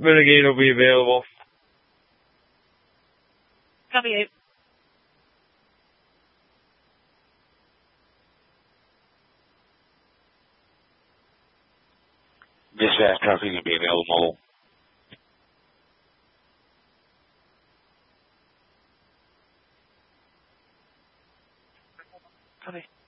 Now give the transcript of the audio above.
Renegade will be available. Copy 8. Dispatch traffic will be available. Copy.